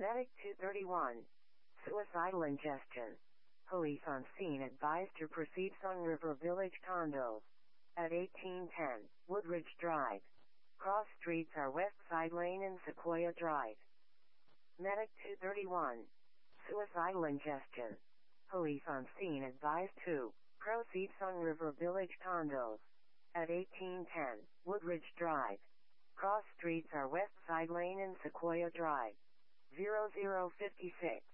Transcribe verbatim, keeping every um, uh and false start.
Medic two thirty-one. Suicidal ingestion. Police on scene advised to proceed Sunriver Village condos. At eighteen ten, Woodridge Drive. Cross streets are West Side Lane and Sequoia Drive. Medic two thirty-one. Suicidal ingestion. Police on scene advised to proceed Sunriver Village condos. At eighteen ten, Woodridge Drive. Cross streets are West Side Lane and Sequoia Drive. zero zero fifty-six.